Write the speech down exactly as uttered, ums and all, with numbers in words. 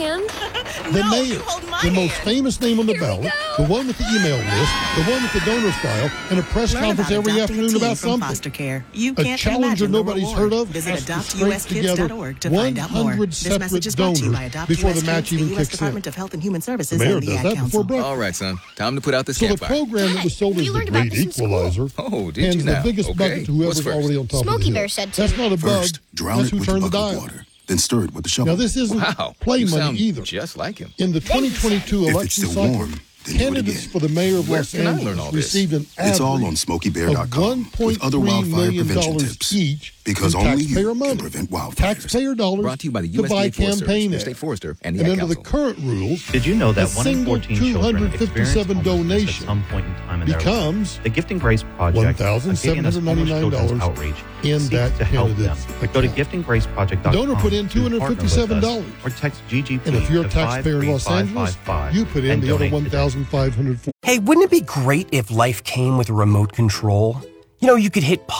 hand? The No, mayor, you hold my the most hand. famous name on the Here we ballot, go. the one with the email list, the one with the donor file, and a press Learn conference about every adopting a afternoon teen about from something. foster care. You A can't challenger imagine the nobody's reward. heard of Visit has to adopt scrape U S kids dot org to together find out more. one hundred This message separate is brought to you by donors Adopt before U S the match Kids, even the U S kicks Department in. of Health and Human The Services, mayor and the does Ad that before Council. breakfast. All right, son. Time to put out this So the campfire. program that was sold as We the learned about great this in school. equalizer Oh, did hands you the now? biggest Okay. bucket to whoever's What's first? already on top Smokey of the Bear hill. said That's to. not a bug. First, drown That's it who with a turned the bucket dial. of water, then stir it with a Now shovel. this isn't Wow. play you money sound either. just like him. In the twenty twenty-two If it's election still cycle, warm, then do it candidates again. for the mayor of Where Los can I learn Angeles all this? received an average It's all on Smokey Bear dot of com one point with other three wildfire million prevention dollars tips. each Because in only taxpayer you can money, prevent wildfires. taxpayer dollars Brought to you by the to U S D buy A Forest campaign Service, the ads. State Forester, and the And Ad under the Council. current rules, Did you know that a one in single fourteen children experience two hundred fifty-seven homelessness donation at some point in time in their becomes life? The Gifting Grace Project, one thousand seven hundred ninety-nine dollars Acadiana's Homeless Children's Outreach, in seeks that to help them. candidate's Go to account. gifting grace project dot com. The donor put in two hundred fifty-seven dollars. Or text G G P And if you're a to taxpayer in Los five three Angeles, five five five you put in and the other donate one today. thousand five hundred dollars. Hey, wouldn't it be great if life came with a remote control? You know, you could hit